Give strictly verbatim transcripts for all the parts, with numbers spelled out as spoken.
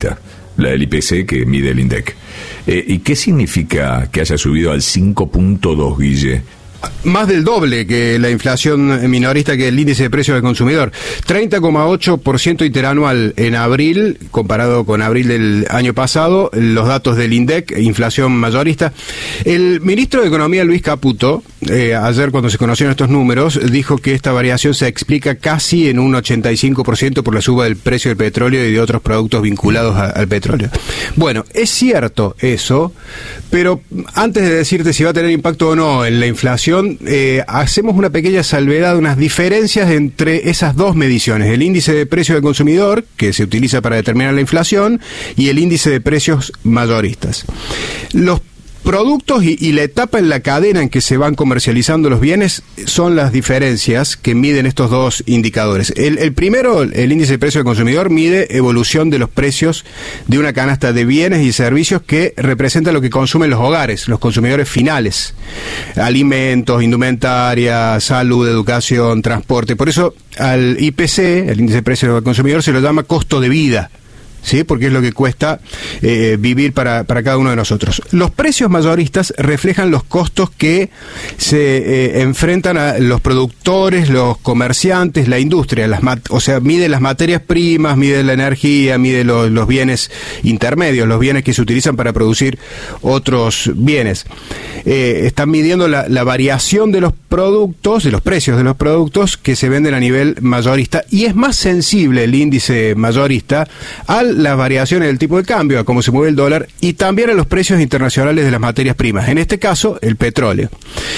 mayorista, la del I P C que mide el INDEC. Eh, ¿Y qué significa que haya subido al cinco punto dos, Guille? Más del doble que la inflación minorista, que el índice de precios del consumidor. treinta coma ocho por ciento interanual en abril, comparado con abril del año pasado, los datos del INDEC, inflación mayorista. El ministro de Economía, Luis Caputo, eh, ayer cuando se conocieron estos números, dijo que esta variación se explica casi en un ochenta y cinco por ciento por la suba del precio del petróleo y de otros productos vinculados a, al petróleo. Bueno, es cierto eso, pero antes de decirte si va a tener impacto o no en la inflación, Eh, hacemos una pequeña salvedad, unas diferencias entre esas dos mediciones, el índice de precios del consumidor, que se utiliza para determinar la inflación, y el índice de precios mayoristas. Los productos y, y la etapa en la cadena en que se van comercializando los bienes son las diferencias que miden estos dos indicadores. El, el primero, el índice de precio del consumidor, mide evolución de los precios de una canasta de bienes y servicios que representa lo que consumen los hogares, los consumidores finales: alimentos, indumentaria, salud, educación, transporte. Por eso al I P C, el índice de precio del consumidor, se lo llama costo de vida, ¿sí? Porque es lo que cuesta eh, vivir para, para cada uno de nosotros. Los precios mayoristas reflejan los costos que se eh, enfrentan a los productores, los comerciantes, la industria, las mat- o sea, mide las materias primas, mide la energía, mide lo, los bienes intermedios, los bienes que se utilizan para producir otros bienes. Eh, están midiendo la, la variación de los productos, de los precios de los productos que se venden a nivel mayorista, y es más sensible el índice mayorista al las variaciones del tipo de cambio, a cómo se mueve el dólar, y también a los precios internacionales de las materias primas, en este caso el petróleo.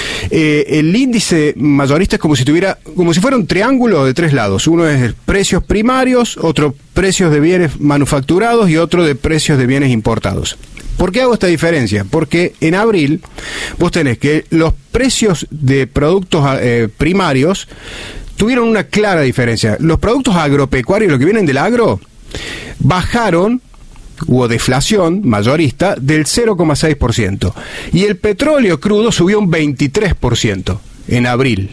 Eh, el índice mayorista es como si tuviera, como si fuera un triángulo de tres lados. Uno es precios primarios, otro precios de bienes manufacturados y otro de precios de bienes importados. ¿Por qué hago esta diferencia? Porque en abril vos tenés que los precios de productos eh, primarios tuvieron una clara diferencia. Los productos agropecuarios, los que vienen del agro, bajaron, hubo deflación mayorista del cero coma seis por ciento, y el petróleo crudo subió un veintitrés por ciento en abril.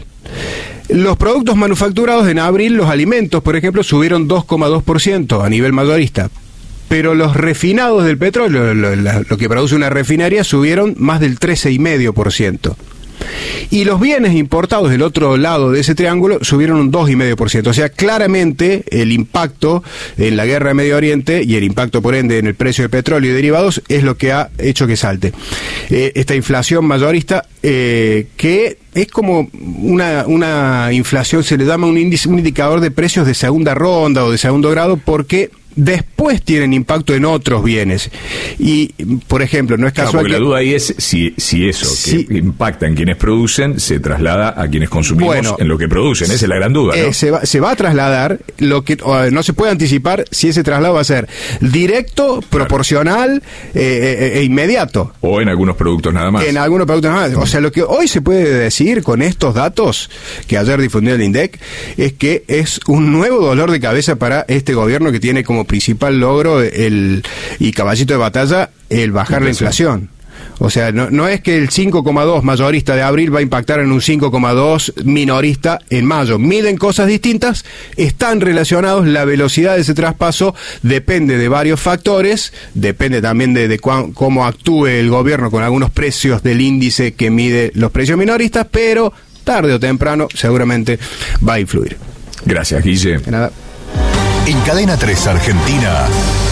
Los productos manufacturados en abril, los alimentos, por ejemplo, subieron dos coma dos por ciento a nivel mayorista, pero los refinados del petróleo, lo, lo, lo que produce una refinería, subieron más del trece coma cinco por ciento. Y los bienes importados del otro lado de ese triángulo subieron un dos coma cinco por ciento. O sea, claramente el impacto en la guerra de Medio Oriente y el impacto, por ende, en el precio del petróleo y derivados es lo que ha hecho que salte. Eh, esta inflación mayorista, eh, que es como una, una inflación, se le llama un índice, un indicador de precios de segunda ronda o de segundo grado, porque después tienen impacto en otros bienes. Y, por ejemplo, no es casual, claro, porque que... la duda ahí es si, si eso sí, que impacta en quienes producen se traslada a quienes consumimos, bueno, en lo que producen. Esa es la gran duda, ¿no? Eh, se, va, se va a trasladar, lo que o, no se puede anticipar si ese traslado va a ser directo, claro, proporcional eh, e, e inmediato. O en algunos productos nada más. En algunos productos nada más. O sea, lo que hoy se puede decir con estos datos que ayer difundió el INDEC es que es un nuevo dolor de cabeza para este gobierno, que tiene como principal logro el y caballito de batalla el bajar la inflación. O sea, no, no es que el cinco coma dos mayorista de abril va a impactar en un cinco coma dos minorista en mayo. Miden cosas distintas, están relacionados. La velocidad de ese traspaso depende de varios factores, depende también de, de cuán, cómo actúe el gobierno con algunos precios del índice que mide los precios minoristas, pero tarde o temprano seguramente va a influir. Gracias, Guille. De nada. En Cadena tres Argentina,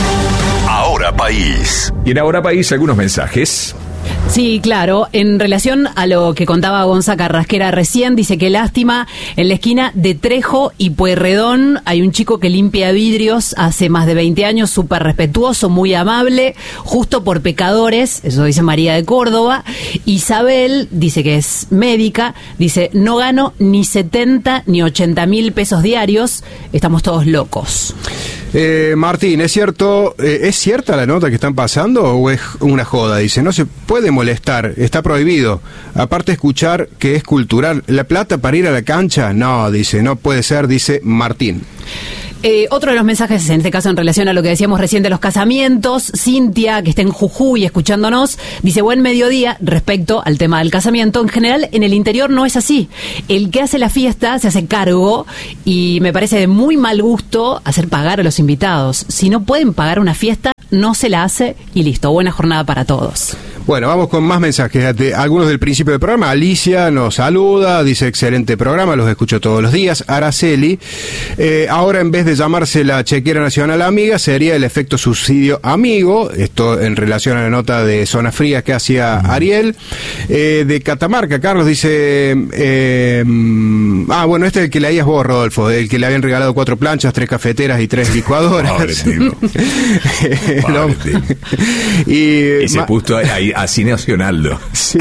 Ahora País. Y en Ahora País algunos mensajes. Sí, claro. En relación a lo que contaba Gonza Carrasquera recién, dice que lástima, en la esquina de Trejo y Pueyrredón hay un chico que limpia vidrios hace más de veinte años, súper respetuoso, muy amable, justo por pecadores, eso dice María de Córdoba. Isabel dice que es médica, dice, no gano ni setenta ni ochenta mil pesos diarios, estamos todos locos. Eh, Martín, ¿es cierto, eh, es cierta la nota que están pasando o es una joda? Dice, no se puede molestar, está prohibido. Aparte, escuchar que es cultural. ¿La plata para ir a la cancha? No, dice, no puede ser, dice Martín. Eh, otro de los mensajes, en este caso en relación a lo que decíamos recién de los casamientos, Cintia, que está en Jujuy escuchándonos, dice, buen mediodía respecto al tema del casamiento. En general, en el interior no es así. El que hace la fiesta se hace cargo y me parece de muy mal gusto hacer pagar a los invitados. Si no pueden pagar una fiesta, no se la hace y listo. Buena jornada para todos. Bueno, vamos con más mensajes. De algunos del principio del programa. Alicia nos saluda, dice excelente programa, los escucho todos los días. Araceli, eh, ahora en vez de llamarse la chequera nacional amiga, sería el efecto subsidio amigo. Esto en relación a la nota de Zona Fría que hacía Ariel. Eh, de Catamarca, Carlos dice, eh, ah, bueno, este es el que leías vos, Rodolfo, el que le habían regalado cuatro planchas, tres cafeteras y tres licuadoras. Pobre tipo. Pobre tipo. Y, y se ma- puso ahí así Nacionaldo. Sí.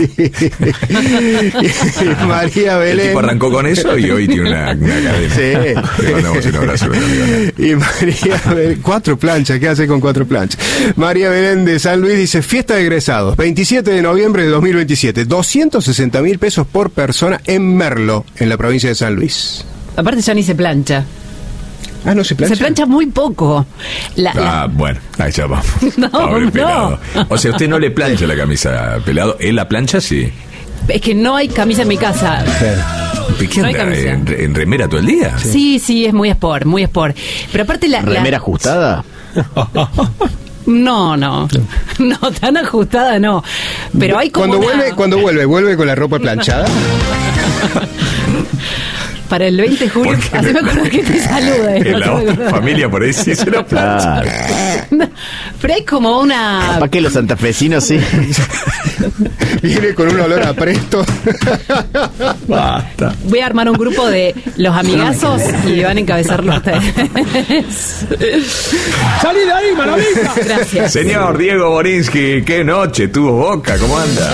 María Belén. El tipo arrancó con eso y hoy tiene una, una cadena. Sí. Le mandamos un abrazo. Y María Belén, cuatro planchas, ¿qué hace con cuatro planchas? María Belén de San Luis dice, fiesta de egresados, veintisiete de noviembre de dos mil veintisiete, doscientos sesenta mil pesos por persona en Merlo, en la provincia de San Luis. Aparte ya ni se plancha. Ah, no se plancha. Se plancha muy poco. La, Ah, la- bueno, ahí ya vamos. No, Pobre no. pelado. O sea, usted no le plancha la camisa pelado, él la plancha sí. Es que no hay camisa en mi casa. ¿Y qué No hay anda? camisa. ¿En, en remera todo el día? Sí, sí, es muy sport, muy sport. Pero aparte la... la- ¿Remera ajustada? No, no. No, tan ajustada no. Pero hay como Cuando una- vuelve, cuando vuelve, vuelve con la ropa planchada. Para el veinte de julio, ¿Por qué? así me acuerdo que te saluda. En la otra familia por ahí sí se lo plancha. Claro. Pero hay como una... ¿Para qué los santafesinos sí? Viene con un olor a presto. Basta. Voy a armar un grupo de los amigazos y van a encabezarlo ustedes. ¡Salí de ahí, maravilla! Gracias. Señor Diego Borinsky, qué noche tuvo Boca, ¿cómo anda?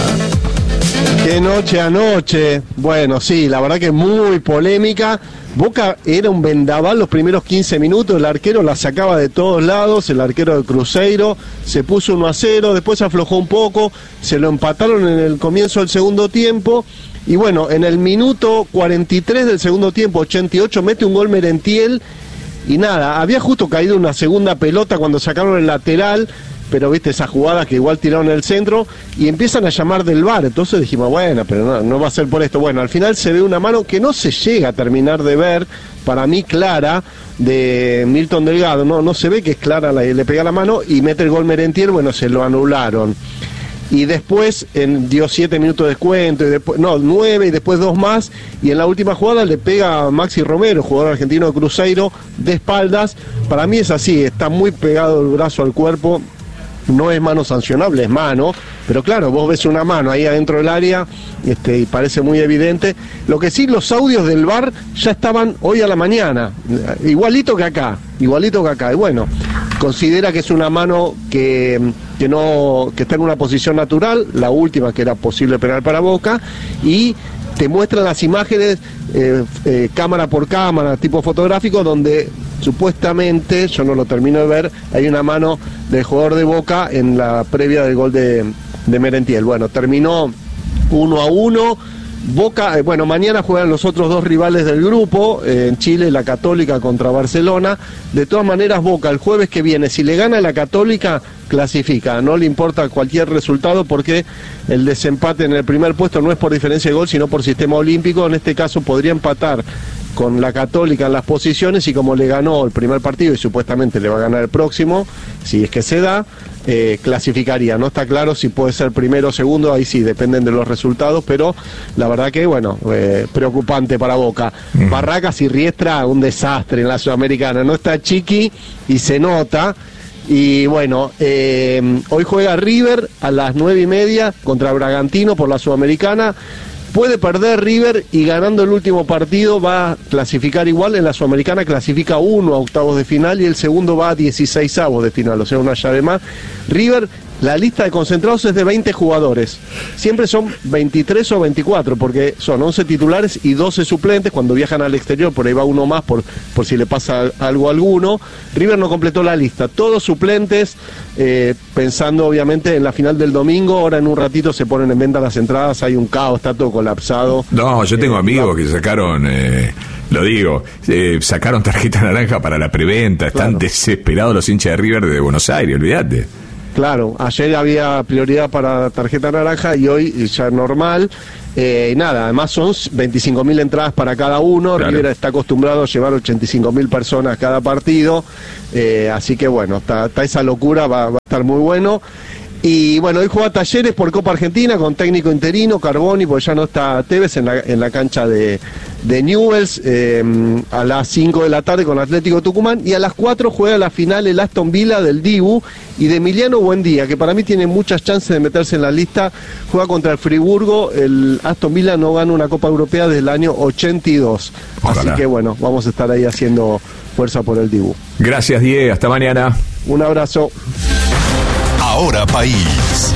Qué noche anoche. Bueno, sí, la verdad que muy polémica. Boca era un vendaval los primeros quince minutos, el arquero la sacaba de todos lados, el arquero de Cruzeiro, se puso uno a cero, después se aflojó un poco, se lo empataron en el comienzo del segundo tiempo, y bueno, en el minuto cuarenta y tres del segundo tiempo, ochenta y ocho, mete un gol Merentiel, y nada, había justo caído una segunda pelota cuando sacaron el lateral, pero viste esas jugadas que igual tiraron el centro y empiezan a llamar del V A R, entonces dijimos, bueno, pero no, no va a ser por esto. Bueno, al final se ve una mano que no se llega a terminar de ver, para mí clara, de Milton Delgado, no, no se ve que es clara, la, le pega la mano y mete el gol Merentiel, bueno, se lo anularon. Y después en, dio siete minutos de descuento, y después, no, nueve y después dos más, y en la última jugada le pega a Maxi Romero, jugador argentino de Cruzeiro, de espaldas. Para mí es así, está muy pegado el brazo al cuerpo. No es mano sancionable, es mano, pero claro, vos ves una mano ahí adentro del área este, y parece muy evidente. Lo que sí, los audios del V A R ya estaban hoy a la mañana, igualito que acá, igualito que acá. Y bueno, considera que es una mano que, que, no, que está en una posición natural, la última que era posible penal para Boca, y te muestran las imágenes eh, eh, cámara por cámara, tipo fotográfico, donde supuestamente, yo no lo termino de ver, hay una mano del jugador de Boca en la previa del gol de, de Merentiel. Bueno, terminó uno a uno. Boca, eh, bueno, mañana juegan los otros dos rivales del grupo, eh, en Chile, la Católica contra Barcelona. De todas maneras, Boca el jueves que viene, si le gana la Católica, clasifica, no le importa cualquier resultado porque el desempate en el primer puesto no es por diferencia de gol, sino por sistema olímpico. En este caso podría empatar con la Católica en las posiciones, y como le ganó el primer partido y supuestamente le va a ganar el próximo, si es que se da, eh, clasificaría. No está claro si puede ser primero o segundo, ahí sí, dependen de los resultados, pero la verdad que, bueno, eh, preocupante para Boca. Mm. Barracas y Riestra, un desastre en la Sudamericana. No está Chiqui y se nota. Y bueno, eh, hoy juega River a las nueve y media contra Bragantino por la Sudamericana. Puede perder River y ganando el último partido va a clasificar igual. En la Sudamericana clasifica uno a octavos de final y el segundo va a dieciseisavos de final, o sea, una llave más. River, la lista de concentrados es de veinte jugadores. Siempre son veintitrés o veinticuatro, porque son once titulares y doce suplentes. Cuando viajan al exterior, por ahí va uno más por, por si le pasa algo a alguno. River no completó la lista. Todos suplentes, eh, pensando obviamente en la final del domingo. Ahora en un ratito se ponen en venta las entradas. Hay un caos, está todo colapsado. No, yo tengo eh, amigos no. que sacaron... Eh... Lo digo, eh, sacaron tarjeta naranja para la preventa, están Claro. desesperados los hinchas de River de Buenos Aires, olvídate. Claro, ayer había prioridad para tarjeta naranja y hoy ya normal. Eh, y nada, además son veinticinco mil entradas para cada uno. Claro. River está acostumbrado a llevar ochenta y cinco mil personas cada partido. Eh, así que bueno, está, está esa locura, va, va a estar muy bueno. Y bueno, hoy juega Talleres por Copa Argentina con técnico interino, Carboni, porque ya no está Tevez en la, en la cancha de, de Newell's, eh, a las cinco de la tarde con Atlético Tucumán, y a las cuatro juega la final el Aston Villa del Dibu y de Emiliano Buendía, que para mí tiene muchas chances de meterse en la lista. Juega contra el Friburgo. El Aston Villa no gana una Copa Europea desde el año ochenta y dos. Ojalá. Así que bueno, vamos a estar ahí haciendo fuerza por el Dibu. Gracias, Diego, hasta mañana. Un abrazo. Ahora País.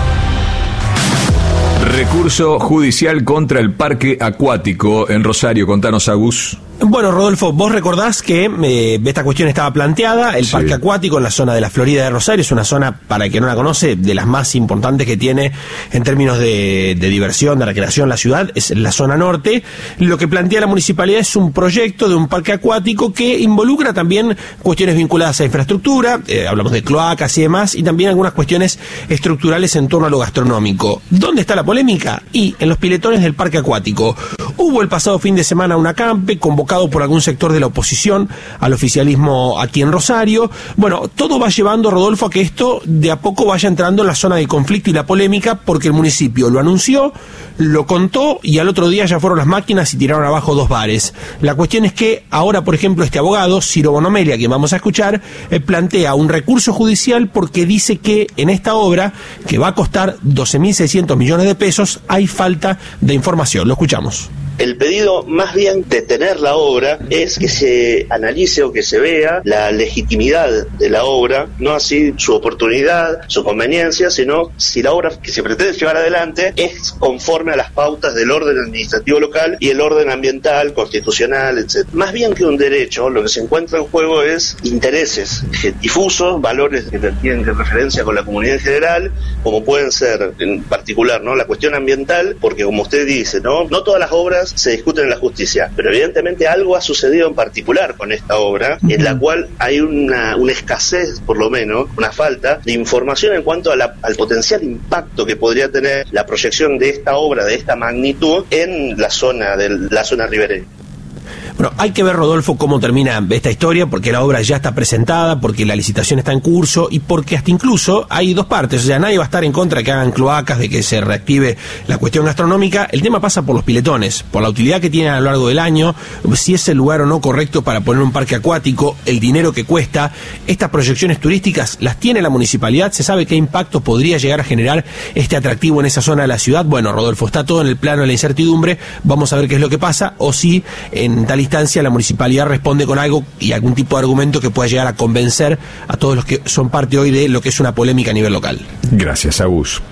Recurso judicial contra el parque acuático en Rosario. Contanos, Agus. Bueno, Rodolfo, vos recordás que eh, esta cuestión estaba planteada, el sí. Parque acuático en la zona de la Florida de Rosario, es una zona, para el que no la conoce, de las más importantes que tiene en términos de, de diversión, de recreación la ciudad, es la zona norte. Lo que plantea la municipalidad es un proyecto de un parque acuático que involucra también cuestiones vinculadas a infraestructura, eh, hablamos de cloacas y demás, y también algunas cuestiones estructurales en torno a lo gastronómico. ¿Dónde está la polémica? Y en los piletones del parque acuático. Hubo el pasado fin de semana un acampe convocado por algún sector de la oposición al oficialismo aquí en Rosario. Bueno, todo va llevando, Rodolfo, a que esto de a poco vaya entrando en la zona de conflicto y la polémica, porque el municipio lo anunció, lo contó y al otro día ya fueron las máquinas y tiraron abajo dos bares. La cuestión es que ahora, por ejemplo, este abogado, Ciro Bonomelia, que vamos a escuchar, eh, plantea un recurso judicial porque dice que en esta obra, que va a costar doce mil seiscientos millones de pesos, hay falta de información. Lo escuchamos. El pedido, más bien de tener la obra, es que se analice o que se vea la legitimidad de la obra, no así su oportunidad, su conveniencia, sino si la obra que se pretende llevar adelante es conforme a las pautas del orden administrativo local y el orden ambiental, constitucional, etcétera. Más bien que un derecho, lo que se encuentra en juego es intereses difusos, valores que tienen referencia con la comunidad en general, como pueden ser, en particular, ¿no?, la cuestión ambiental, porque como usted dice, no, no todas las obras se discuten en la justicia, pero evidentemente algo ha sucedido en particular con esta obra, uh-huh. en la cual hay una, una escasez, por lo menos, una falta de información en cuanto a la, al potencial impacto que podría tener la proyección de esta obra de esta magnitud en la zona de la zona ribereña. Bueno, hay que ver, Rodolfo, cómo termina esta historia, porque la obra ya está presentada, porque la licitación está en curso y porque hasta incluso hay dos partes. O sea, nadie va a estar en contra de que hagan cloacas, de que se reactive la cuestión gastronómica. El tema pasa por los piletones, por la utilidad que tienen a lo largo del año, si es el lugar o no correcto para poner un parque acuático, el dinero que cuesta. Estas proyecciones turísticas las tiene la municipalidad, se sabe qué impacto podría llegar a generar este atractivo en esa zona de la ciudad. Bueno, Rodolfo, está todo en el plano de la incertidumbre, vamos a ver qué es lo que pasa, o si en tal instancia la municipalidad responde con algo y algún tipo de argumento que pueda llegar a convencer a todos los que son parte hoy de lo que es una polémica a nivel local. Gracias, Agus.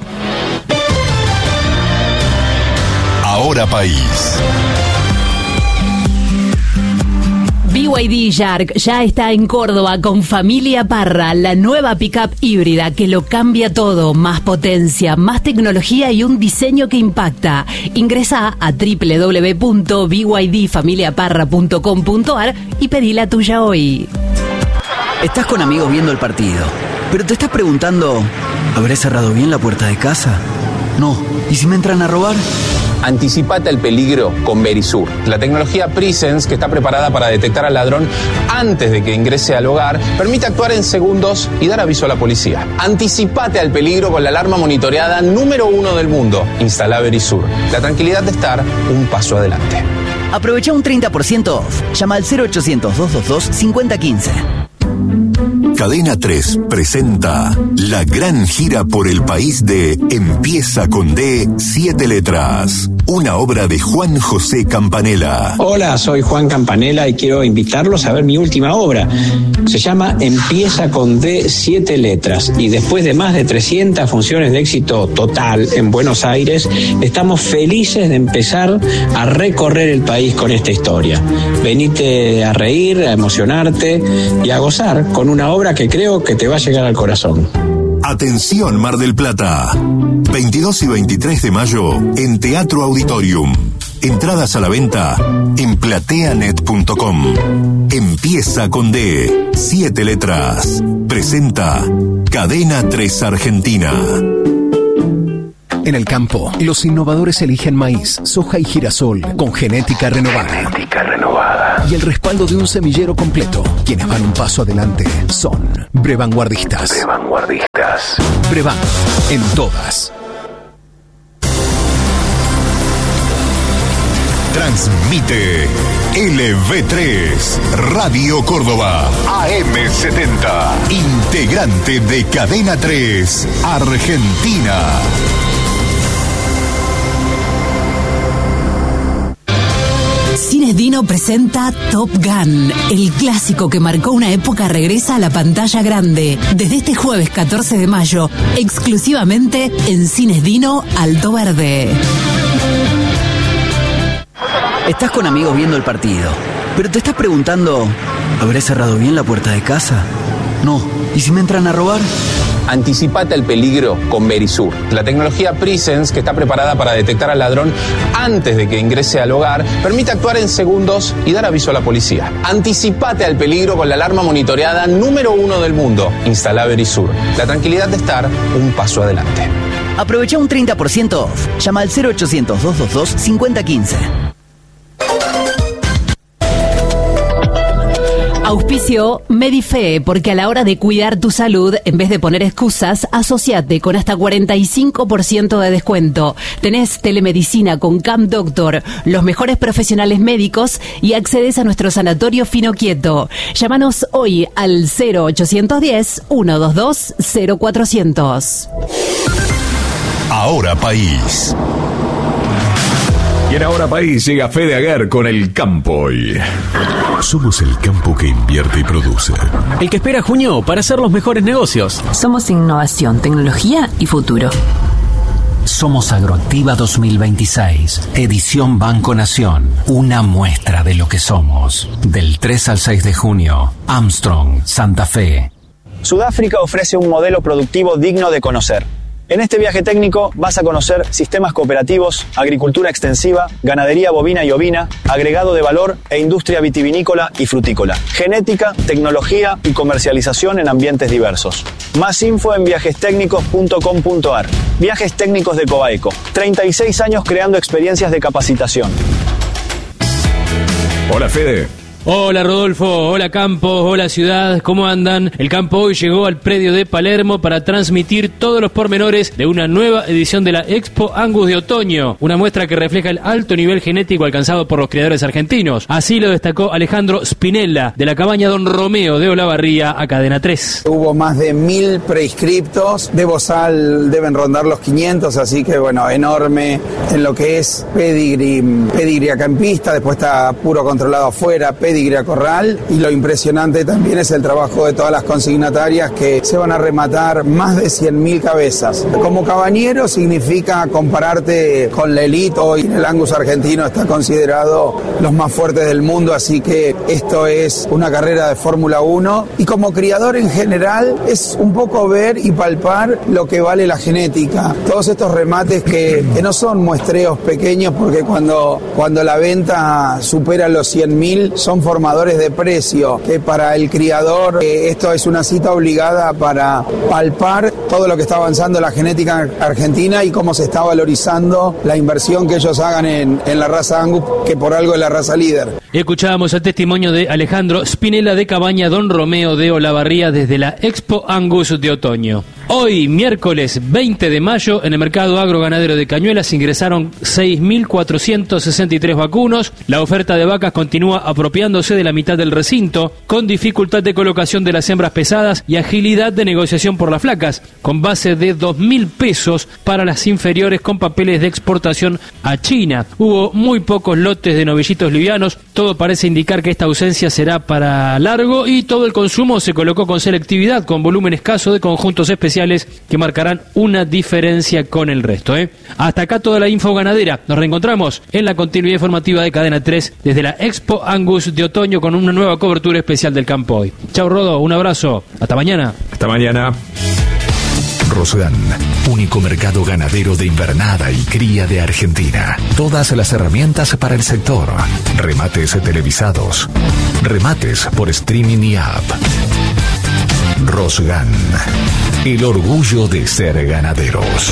Ahora País. B Y D Shark ya está en Córdoba con Familia Parra, la nueva pickup híbrida que lo cambia todo, más potencia, más tecnología y un diseño que impacta. Ingresa a doble u doble u doble u punto b y d familia parra punto com punto a r y pedí la tuya hoy. Estás con amigos viendo el partido, pero te estás preguntando, ¿habré cerrado bien la puerta de casa? No, ¿y si me entran a robar? Anticipate al peligro con Verisur, la tecnología Presence que está preparada para detectar al ladrón antes de que ingrese al hogar, permite actuar en segundos y dar aviso a la policía. Anticipate al peligro con la alarma monitoreada número uno del mundo. Instala Verisur, la tranquilidad de estar un paso adelante. Aprovecha un treinta por ciento off. Llama al cero ochocientos, doscientos veintidós, cincuenta quince. Cadena tres presenta la gran gira por el país de Empieza con D, siete letras. Una obra de Juan José Campanella. Hola, soy Juan Campanella y quiero invitarlos a ver mi última obra. Se llama Empieza con D, siete letras. Y después de más de trescientas funciones de éxito total en Buenos Aires, estamos felices de empezar a recorrer el país con esta historia. Venite a reír, a emocionarte y a gozar con una obra que creo que te va a llegar al corazón. Atención, Mar del Plata. veintidós y veintitrés de mayo en Teatro Auditorium. Entradas a la venta en plateanet punto com. Empieza con D, siete letras. Presenta Cadena tres Argentina. En el campo, los innovadores eligen maíz, soja y girasol con genética renovada. Genética renovada. Y el respaldo de un semillero completo. Quienes van un paso adelante son Brevanguardistas. Brevanguardistas. Brevan, en todas. Transmite L V tres, Radio Córdoba, A M setenta, integrante de Cadena tres, Argentina. Cines Dino presenta Top Gun. El clásico que marcó una época regresa a la pantalla grande. Desde este jueves catorce de mayo, exclusivamente en Cines Dino Alto Verde. Estás con amigos viendo el partido, pero te estás preguntando, ¿habré cerrado bien la puerta de casa? No. ¿Y si me entran a robar? Anticipate al peligro con Verisur. La tecnología Presence, que está preparada para detectar al ladrón antes de que ingrese al hogar, permite actuar en segundos y dar aviso a la policía. Anticipate al peligro con la alarma monitoreada número uno del mundo. Instala Verisur. La tranquilidad de estar un paso adelante. Aprovecha un treinta por ciento off. Llama al cero ochocientos, doscientos veintidós, cincuenta quince. Auspicio Medife, porque a la hora de cuidar tu salud, en vez de poner excusas, asociate con hasta cuarenta y cinco por ciento de descuento. Tenés telemedicina con Camp Doctor, los mejores profesionales médicos y accedes a nuestro sanatorio Fino Quieto. Llámanos hoy al cero ochocientos diez, ciento veintidós, cero cuatrocientos. Ahora País. Y en Ahora País llega Fede Aguer con el campo hoy. Somos el campo que invierte y produce. El que espera junio para hacer los mejores negocios. Somos innovación, tecnología y futuro. Somos Agroactiva dos mil veintiséis, edición Banco Nación. Una muestra de lo que somos. Del tres al seis de junio, Armstrong, Santa Fe. Sudáfrica ofrece un modelo productivo digno de conocer. En este viaje técnico vas a conocer sistemas cooperativos, agricultura extensiva, ganadería bovina y ovina, agregado de valor e industria vitivinícola y frutícola, genética, tecnología y comercialización en ambientes diversos. Más info en viajes técnicos punto com punto a r. Viajes Técnicos de Cobaeco. treinta y seis años creando experiencias de capacitación. Hola, Fede. Hola Rodolfo, hola Campos, hola Ciudad, ¿cómo andan? El Campo hoy llegó al predio de Palermo para transmitir todos los pormenores de una nueva edición de la Expo Angus de otoño, una muestra que refleja el alto nivel genético alcanzado por los criadores argentinos. Así lo destacó Alejandro Spinella, de la cabaña Don Romeo de Olavarría a Cadena tres. Hubo más de mil preinscriptos, de bozal deben rondar los quinientos, así que bueno, enorme en lo que es pedigrí, pedigrí a campista, después está puro controlado afuera, pedigrí a corral, y lo impresionante también es el trabajo de todas las consignatarias que se van a rematar más de cien mil cabezas. Como cabañero significa compararte con la elite. Hoy el Angus argentino está considerado los más fuertes del mundo, así que esto es una carrera de Fórmula uno, y como criador en general es un poco ver y palpar lo que vale la genética. Todos estos remates que, que no son muestreos pequeños, porque cuando, cuando la venta supera los cien mil son formadores de precio, que para el criador eh, esto es una cita obligada para palpar todo lo que está avanzando la genética argentina y cómo se está valorizando la inversión que ellos hagan en, en la raza Angus, que por algo es la raza líder. Escuchábamos el testimonio de Alejandro Spinella de cabaña Don Romeo de Olavarría desde la Expo Angus de otoño. Hoy, miércoles veinte de mayo, en el mercado agroganadero de Cañuelas ingresaron seis mil cuatrocientos sesenta y tres vacunos. La oferta de vacas continúa apropiándose de la mitad del recinto, con dificultad de colocación de las hembras pesadas y agilidad de negociación por las flacas, con base de dos mil pesos para las inferiores con papeles de exportación a China. Hubo muy pocos lotes de novillitos livianos, todo parece indicar que esta ausencia será para largo, y todo el consumo se colocó con selectividad, con volumen escaso de conjuntos especiales que marcarán una diferencia con el resto, ¿eh? Hasta acá toda la info ganadera. Nos reencontramos en la continuidad informativa de Cadena tres desde la Expo Angus de otoño con una nueva cobertura especial del campo hoy. Chau Rodo, un abrazo. Hasta mañana. Hasta mañana. Rosgan, único mercado ganadero de invernada y cría de Argentina. Todas las herramientas para el sector. Remates televisados. Remates por streaming y app. Rosgan, el orgullo de ser ganaderos.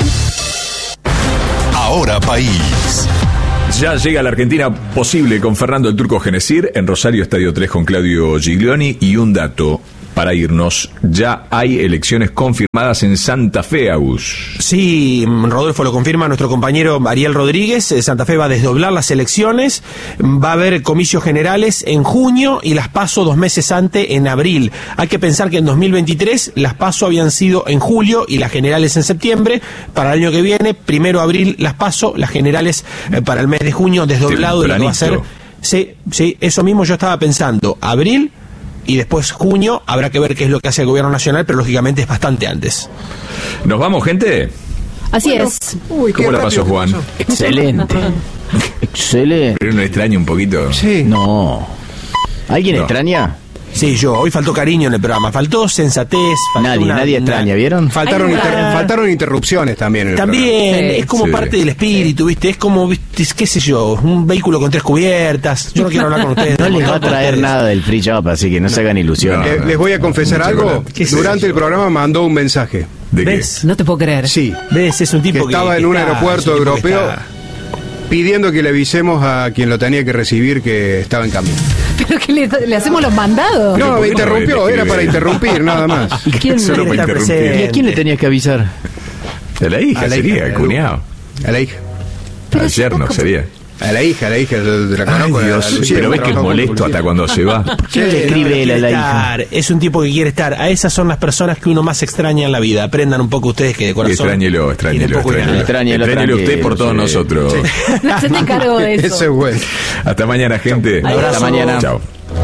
Ahora País. Ya llega a la Argentina posible con Fernando el Turco Genesir en Rosario Estadio tres con Claudio Giglioni. Y un dato para irnos, ya hay elecciones confirmadas en Santa Fe, Agus. Sí, Rodolfo lo confirma nuestro compañero Ariel Rodríguez. Santa Fe va a desdoblar las elecciones, va a haber comicios generales en junio y las PASO dos meses antes en abril. Hay que pensar que en dos mil veintitrés las PASO habían sido en julio y las generales en septiembre. Para el año que viene, primero abril las PASO, las generales eh, para el mes de junio, desdoblado de lo que va a ser. Sí, sí, eso mismo yo estaba pensando, abril y después junio. Habrá que ver qué es lo que hace el gobierno nacional, pero lógicamente es bastante antes. ¿Nos vamos, gente? Así bueno, es. Uy, ¿cómo la pasó, Juan? Excelente. Excelente. ¿Pero no extraña un poquito? Sí. No. ¿Alguien no. extraña? Sí, yo. Hoy faltó cariño en el programa. Faltó sensatez. Faltó nadie, una, nadie extraña, ¿vieron? Faltaron, inter, faltaron interrupciones también en el También, programa. es como sí. parte del espíritu, ¿viste? Es como, ¿viste? qué sé yo, un vehículo con tres cubiertas. Yo no quiero hablar con ustedes. No les va a traer nada del free shop, así que no, no se hagan ilusiones. No, no, les voy a confesar algo. Durante el programa mandó un mensaje. ¿De qué? ¿Ves? No te puedo creer. Sí. ¿Ves? Es un tipo que estaba que, en que un está, aeropuerto un europeo pidiendo que le avisemos a quien lo tenía que recibir que estaba en camino. ¿Pero que le, le hacemos los mandados? No, me interrumpió, era para interrumpir, nada más. ¿Quién Solo para interrumpir. ¿Y a quién le tenías que avisar? A la hija, a la sería, hija, el cuñado. A la hija. Al yerno sería. A la hija, a la hija, de la conozco. Ay, Dios, Lucía, pero ves que es molesto hasta cuando se va. ¿Por qué le escribe él a la hija? Es un tipo que quiere estar. A esas son las personas que uno más extraña en la vida. Aprendan un poco ustedes que de corazón. Extrañelo, extrañelo, extrañelo. Extrañelo, extrañelo usted por todos sí. nosotros. Sí. No se te encargo de eso. Eso es bueno. Hasta mañana, gente. Hasta mañana. Chao.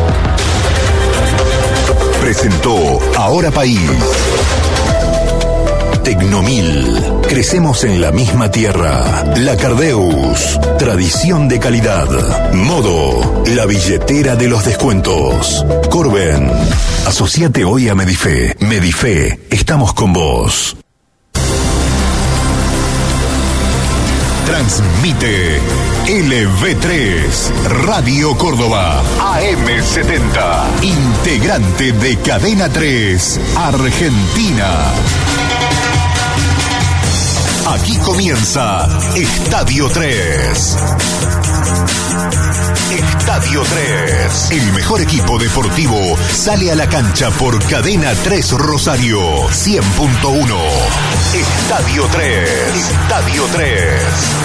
Presentó Ahora País. Tecnomil. Crecemos en la misma tierra. La Cardeus. Tradición de calidad. Modo. La billetera de los descuentos. Corben. Asociate hoy a Medife. Medife. Estamos con vos. Transmite L V tres, Radio Córdoba, A M setenta, integrante de Cadena tres, Argentina. Aquí comienza Estadio tres. Estadio tres. El mejor equipo deportivo sale a la cancha por Cadena tres Rosario cien punto uno. Estadio tres. Estadio tres.